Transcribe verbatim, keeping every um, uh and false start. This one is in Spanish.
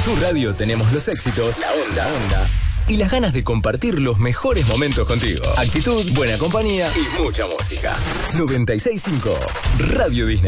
tu radio tenemos los éxitos, la onda, onda y las ganas de compartir los mejores momentos contigo. Actitud, buena compañía y mucha música. noventa y seis punto cinco Radio Disney.